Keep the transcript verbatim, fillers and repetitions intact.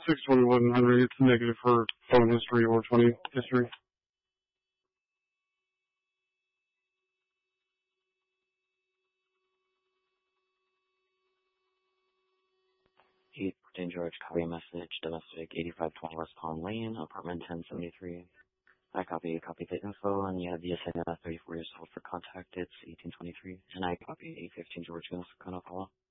six twenty-one hundred, it's negative for phone history or twenty history. eight, Saint George, copy a message, domestic, eighty-five twenty West Palm Lane, apartment ten seventy-three. I copy, copy the info, and you have the assignment at thirty-four years old for contact, it's eighteen twenty-three. And I copy eight fifteen George Mills, Conopala.